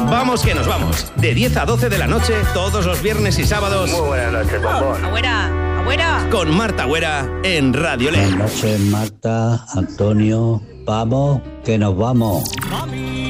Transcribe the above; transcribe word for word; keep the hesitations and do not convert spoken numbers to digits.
Vamos que nos vamos. De diez a doce de la noche, todos los viernes y sábados. Muy buenas noches, bombón. Agüera, agüera. Con Marta Agüera en Radio Ley. Buenas noches, Marta, Antonio. Vamos, que nos vamos.